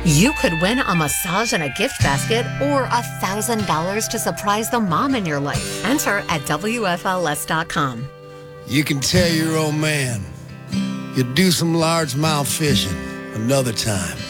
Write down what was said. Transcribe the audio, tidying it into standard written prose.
You could win a massage and a gift basket or $1,000 to surprise the mom in your life. Enter at WFLS.com. You can tell your old man you'll do some largemouth fishing another time.